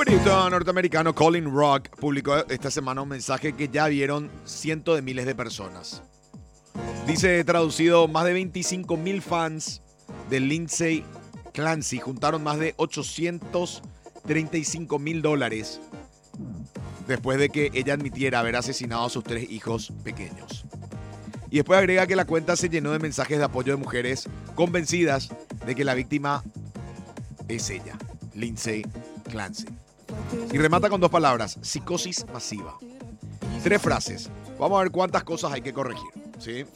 periodista norteamericano Colin Rock publicó esta semana un mensaje que ya vieron cientos de miles de personas. Dice traducido, más de 25,000 fans de Lindsay Clancy juntaron más de $835,000 después de que ella admitiera haber asesinado a sus 3 hijos pequeños. Y después agrega que la cuenta se llenó de mensajes de apoyo de mujeres convencidas de que la víctima es ella, Lindsay Clancy. Y remata con 2 palabras, psicosis masiva. 3 frases. Vamos a ver cuántas cosas hay que corregir, ¿sí?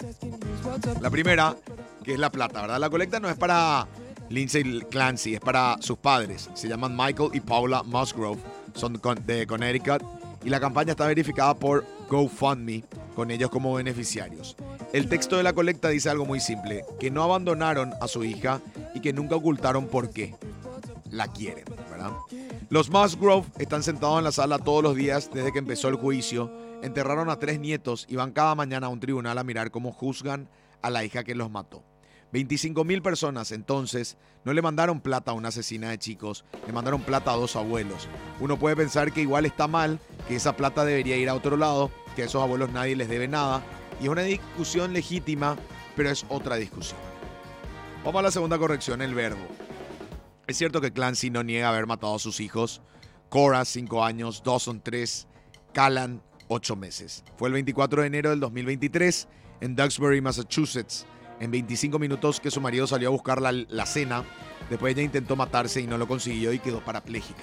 La primera, que es la plata, ¿verdad? La colecta no es para Lindsay Clancy, es para sus padres. Se llaman Michael y Paula Musgrove, son de Connecticut. Y la campaña está verificada por GoFundMe, con ellos como beneficiarios. El texto de la colecta dice algo muy simple, que no abandonaron a su hija y que nunca ocultaron por qué la quieren, ¿verdad? Los Musgrove están sentados en la sala todos los días desde que empezó el juicio, enterraron a 3 nietos y van cada mañana a un tribunal a mirar cómo juzgan a la hija que los mató. 25,000 personas entonces no le mandaron plata a una asesina de chicos, le mandaron plata a 2 abuelos. Uno puede pensar que igual está mal, que esa plata debería ir a otro lado, que a esos abuelos nadie les debe nada, y es una discusión legítima, pero es otra discusión. Vamos a la segunda corrección, el verbo. Es cierto que Clancy no niega haber matado a sus hijos. Cora, 5 años, Dawson, 3, Callan, 8 meses. Fue el 24 de enero del 2023 en Duxbury, Massachusetts. En 25 minutos que su marido salió a buscar la cena. Después ella intentó matarse y no lo consiguió y quedó parapléjica.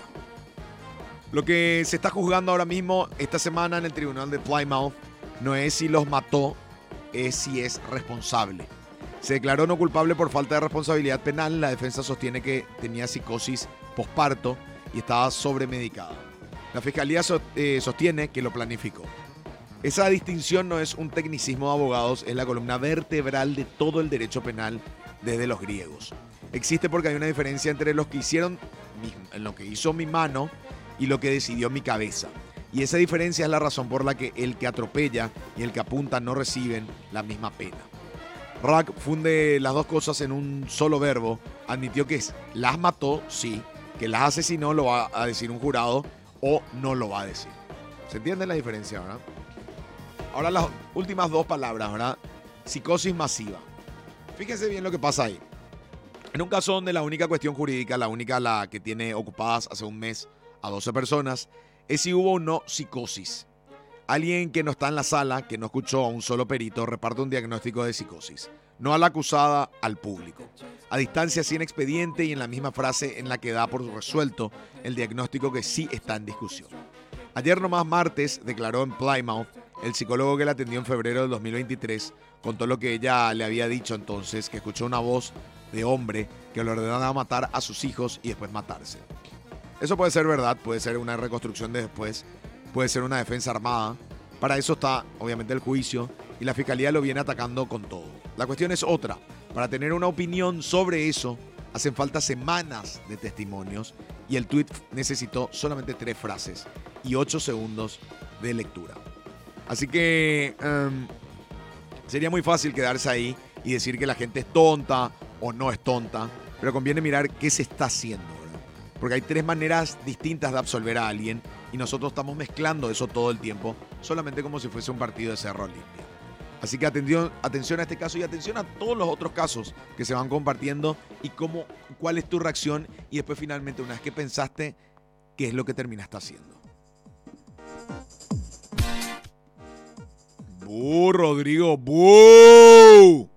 Lo que se está juzgando ahora mismo, esta semana en el tribunal de Plymouth, no es si los mató, es si es responsable. Se declaró no culpable por falta de responsabilidad penal. La defensa sostiene que tenía psicosis posparto y estaba sobremedicada. La fiscalía sostiene que lo planificó. Esa distinción no es un tecnicismo de abogados, es la columna vertebral de todo el derecho penal desde los griegos. Existe porque hay una diferencia entre lo que hizo mi mano y lo que decidió mi cabeza. Y esa diferencia es la razón por la que el que atropella y el que apunta no reciben la misma pena. Rock funde las 2 cosas en un solo verbo. Admitió que las mató, sí. Que las asesinó lo va a decir un jurado o no lo va a decir. ¿Se entiende la diferencia, verdad? Ahora las últimas 2 palabras, ¿verdad? Psicosis masiva. Fíjense bien lo que pasa ahí. En un caso donde la única cuestión jurídica, la que tiene ocupadas hace un mes a 12 personas, es si hubo o no psicosis. Alguien que no está en la sala, que no escuchó a un solo perito, reparte un diagnóstico de psicosis. No a la acusada, al público. A distancia, sin expediente y en la misma frase en la que da por resuelto el diagnóstico que sí está en discusión. Ayer nomás martes, declaró en Plymouth, el psicólogo que la atendió en febrero del 2023, contó lo que ella le había dicho entonces, que escuchó una voz de hombre que le ordenaba matar a sus hijos y después matarse. Eso puede ser verdad, puede ser una reconstrucción de después, puede ser una defensa armada. Para eso está, obviamente, el juicio y la fiscalía lo viene atacando con todo. La cuestión es otra. Para tener una opinión sobre eso, hacen falta semanas de testimonios y el tuit necesitó solamente 3 frases y 8 segundos de lectura. Así que sería muy fácil quedarse ahí y decir que la gente es tonta o no es tonta, pero conviene mirar qué se está haciendo, ¿verdad? Porque hay 3 maneras distintas de absolver a alguien y nosotros estamos mezclando eso todo el tiempo, solamente como si fuese un partido de Cerro Limpio. Así que atención a este caso y atención a todos los otros casos que se van compartiendo y cuál es tu reacción y después finalmente, una vez que pensaste, qué es lo que terminaste haciendo. Rodrigo, ¡bu!